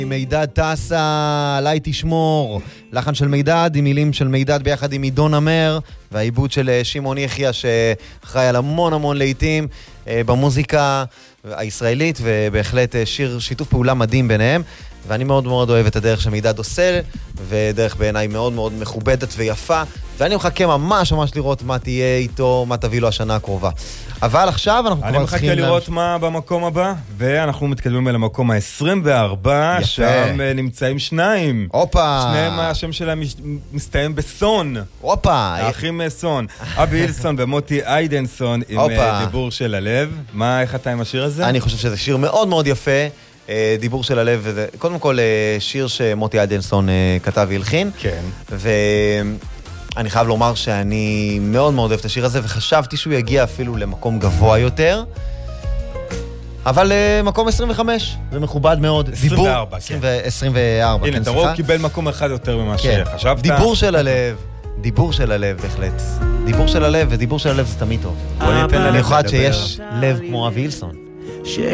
מידד טסה, עליי תשמור, לחן של מידד עם מילים של מידד ביחד עם עידון אמר, והעיבוד של שמעון יחיה שאחראי על המון לעיתים במוזיקה הישראלית, ובהחלט שיר שיתוף פעולה מדהים ביניהם, ואני מאוד אוהב את הדרך שמידד עושה, ודרך בעיניי מאוד מכובדת ויפה, ואני מחכה ממש לראות מה תהיה איתו, מה תביא לו השנה הקרובה. אבל עכשיו אנחנו אני מחכה לראות מה במקום הבא, ואנחנו מתקדמים אל המקום ה-24, שם נמצאים שניים. אופה. שניהם השם שלהם מסתיים בסון. אופה. האחים סון. אבי הילסון ומוטי איידנסון עם דיבור של הלב. איך אתה עם השיר הזה? אני חושב שזה שיר מאוד יפה. דיבור של הלב, וזה קודם כל שיר שמוטי איידנסון כתב והלחין. כן. ואני חייב לומר שאני מאוד אוהב את השיר הזה, וחשבתי שהוא יגיע אפילו למקום גבוה יותר. אבל מקום 25, זה מכובד מאוד. 24, כן. 24, הנה, תראו, הוא קיבל מקום אחד יותר ממה שחשבת. דיבור של הלב, דיבור של הלב, בהחלט. דיבור של הלב, ודיבור של הלב זה תמיד טוב. בוא ניתן ללב במיוחד שיש לב כמו אבי הילסון.